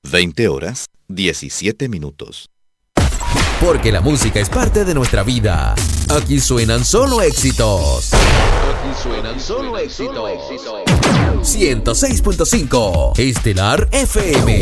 20 horas, 17 minutos. Porque la música es parte de nuestra vida. Aquí suenan solo éxitos. Aquí suenan solo éxitos. 106.5 Estelar FM.